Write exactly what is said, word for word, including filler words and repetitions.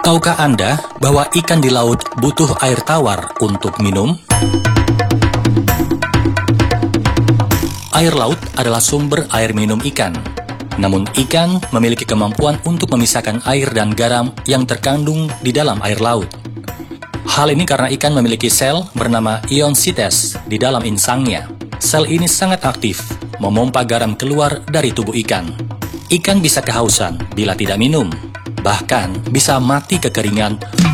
Tahukah Anda bahwa ikan di laut butuh air tawar untuk minum? Air laut adalah sumber air minum ikan. Namun ikan memiliki kemampuan untuk memisahkan air dan garam yang terkandung di dalam air laut. Hal ini karena ikan memiliki sel bernama ionsites di dalam insangnya. Sel ini sangat aktif, memompa garam keluar dari tubuh ikan. Ikan bisa kehausan bila tidak minum, bahkan bisa mati kekeringan